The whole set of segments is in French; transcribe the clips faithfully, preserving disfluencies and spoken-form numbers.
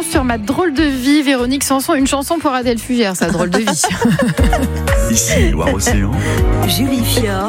sur ma drôle de vie, Véronique Sanson. Une chanson pour Adèle Fugère, sa drôle de vie. Ici, Loire-Océan. Julie Fior.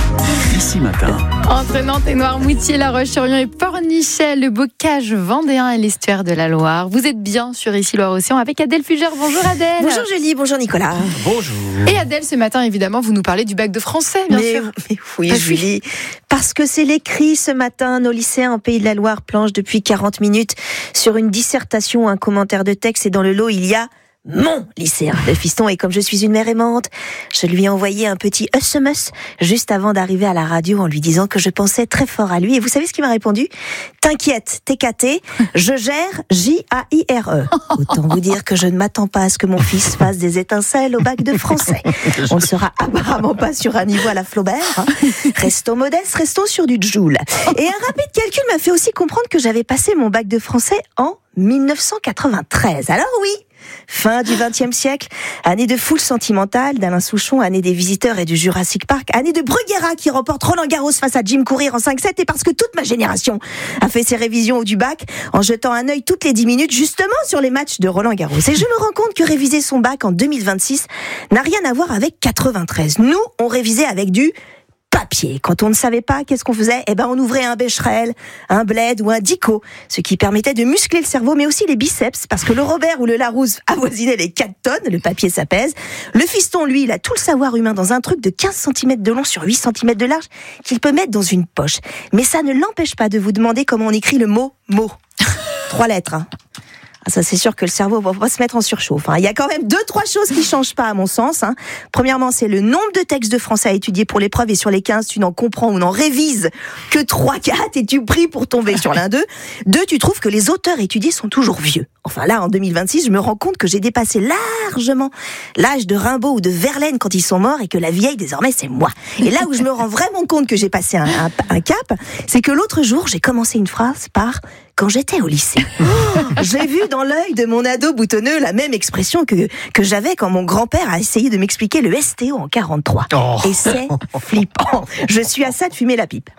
Ici matin. Entre Nantes et Noirmoutier, La Roche-sur-Yon et Pornichet, le bocage vendéen et l'estuaire de la Loire. Vous êtes bien sur Ici Loire-Océan avec Adèle Fugère. Bonjour Adèle. Bonjour Julie, bonjour Nicolas. Bonjour. Et Adèle, ce matin, évidemment, vous nous parlez du bac de français, bien mais, sûr. Mais oui, Pas Julie, parce que c'est l'écrit ce matin. Nos lycéens en Pays de la Loire planchent depuis quarante minutes sur une dissertation, un commentaire de texte, et dans le lot, il y a mon lycéen, le fiston. Et comme je suis une mère aimante, je lui ai envoyé un petit S M S juste avant d'arriver à la radio en lui disant que je pensais très fort à lui. Et vous savez ce qu'il m'a répondu ? T'inquiète, T K T, je gère J A I R E. Autant vous dire que je ne m'attends pas à ce que mon fils fasse des étincelles au bac de français. On ne sera apparemment pas sur un niveau à la Flaubert. Hein. Restons modestes, restons sur du Joule. Et un rapide calcul m'a fait aussi comprendre que j'avais passé mon bac de français en dix-neuf cent quatre-vingt-treize. Alors oui, fin du vingtième siècle, année de foule sentimentale d'Alain Souchon, année des visiteurs et du Jurassic Park, année de Bruguera qui remporte Roland Garros face à Jim Courier en cinq sept, et parce que toute ma génération a fait ses révisions du bac en jetant un œil toutes les dix minutes justement sur les matchs de Roland Garros. Et je me rends compte que réviser son bac en deux mille vingt-six n'a rien à voir avec quatre-vingt-treize. Nous, on révisait avec du papier. Quand on ne savait pas, qu'est-ce qu'on faisait ? Eh ben, on ouvrait un Becherel, un Bled ou un Dico, ce qui permettait de muscler le cerveau, mais aussi les biceps, parce que le Robert ou le Larousse avoisinaient les quatre tonnes, le papier ça pèse. Le fiston, lui, il a tout le savoir humain dans un truc de quinze centimètres de long sur huit centimètres de large qu'il peut mettre dans une poche. Mais ça ne l'empêche pas de vous demander comment on écrit le mot « mot ». Trois lettres, hein. Ah, ça, c'est sûr que le cerveau va pas se mettre en surchauffe. Hein. Il y a quand même deux, trois choses qui changent pas, à mon sens. Hein. Premièrement, c'est le nombre de textes de français à étudier pour l'épreuve, et sur les quinze, tu n'en comprends ou n'en révises que trois, quatre, et tu pries pour tomber sur l'un d'eux. Deux, tu trouves que les auteurs étudiés sont toujours vieux. Enfin là, en deux mille vingt-six, je me rends compte que j'ai dépassé largement l'âge de Rimbaud ou de Verlaine quand ils sont morts, et que la vieille, désormais, c'est moi. Et là où je me rends vraiment compte que j'ai passé un, un, un cap, c'est que l'autre jour, j'ai commencé une phrase par « quand j'étais au lycée ». J'ai vu dans l'œil de mon ado boutonneux la même expression que, que j'avais quand mon grand-père a essayé de m'expliquer le S T O en quarante-trois. Oh. Et c'est flippant. Je suis à ça de fumer la pipe.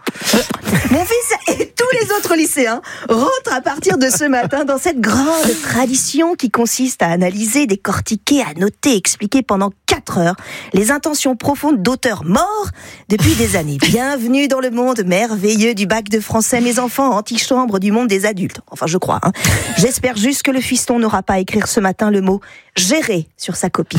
Mon fils et tous les autres lycéens rentrent à partir de ce matin dans cette grande tradition qui consiste à analyser, décortiquer, à noter, expliquer pendant quatre heures les intentions profondes d'auteurs morts depuis des années. Bienvenue dans le monde merveilleux du bac de français, mes enfants, antichambre du monde des adultes. Enfin, je crois. Hein. J'espère juste que le fiston n'aura pas à écrire ce matin le mot « gérer » sur sa copie.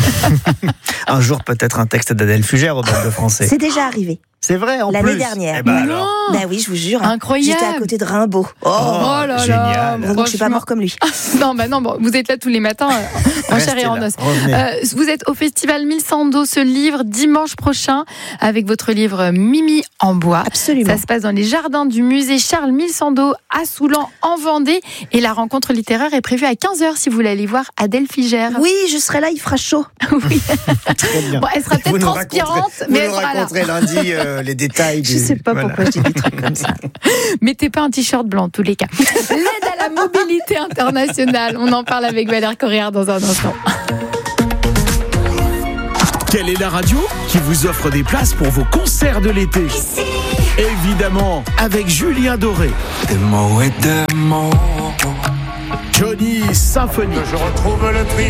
Un jour, peut-être un texte d'Adèle Fugère au bac de français. C'est déjà arrivé. C'est vrai, en L'année plus. dernière. Eh ben alors. Ben oui, je vous jure. Incroyable. J'étais à côté de Rimbaud. Oh, Oh là génial. là. Donc je suis pas mort comme lui. Non, bah non, bon, vous êtes là tous les matins, euh, en chair et en là. os. Revenez. Euh, vous êtes au festival Mille Sando, ce livre, dimanche prochain, avec votre livre Mimi en bois. Absolument. Ça se passe dans les jardins du musée Charles Mille Sando à Soulan, en Vendée. Et la rencontre littéraire est prévue à quinze heures si vous voulez aller voir Adèle Fugère. Oui, je serai là, il fera chaud. Oui. Très bien. Bon, elle sera Vous peut-être nous transpirante, raconterez- mais vous elle nous sera là. raconterez lundi euh, les détails. Je du... sais pas voilà. pourquoi je dis des trucs comme ça. Mettez pas un t-shirt blanc, en tous les cas. L'aide à la mobilité internationale. On en parle avec Valère Correa dans un instant. Quelle est la radio qui vous offre des places pour vos concerts de l'été ? Évidemment, avec Julien Doré. Des mots et des mots. Johnny Symphony. Je retrouve le tri.